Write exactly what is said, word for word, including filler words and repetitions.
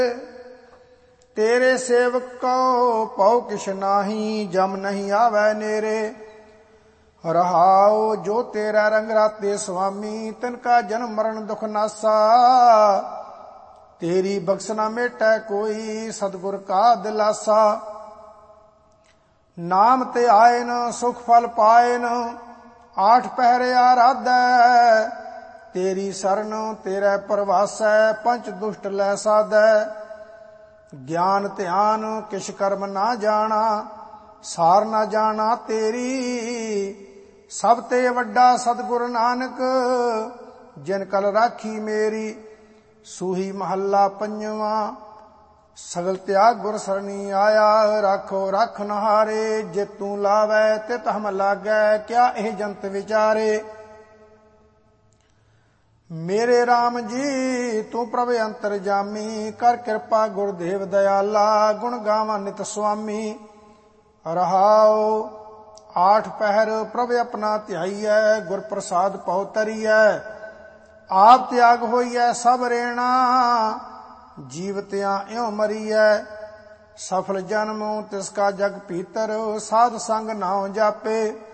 तेरे सेवक को पौ किश नाही, जम नहीं आवे नेरे। रहाओ जो तेरा रंग राते स्वामी, तिनका जन्म मरण दुख नासा। तेरी बख्शना मेटै कोई, सतगुर का दिलासा। नाम ते आए न सुख फल पाए न, आठ पहरे आराधै। तेरी शरण तेरे परवासै, पंच दुष्ट लै साधै। ज्ञान ध्यान किश कर्म ना जाना, सार ना जाना तेरी। सब ते वड्डा सतगुर नानक, जिन कल राखी मेरी। सूही महला पंजवा, सगल त्याग गुर सरनी आया। राखो राखन हारे, जे तू लावै तित हम लागै। क्या एह जंत विचारे। मेरे राम जी तू प्रभ अंतर जामी, कर कृपा गुरदेव दयाला। गुण गावा नित स्वामी। रहाओ आठ पहर प्रभ अपना ध्याईयै, गुर प्रसाद पौ तरीयै। आप त्याग होइयै सब रेणा, जीवत्या इਉ मरीयै। सफल जन्म तिसका जग भीतर, साध संग नाम जापे।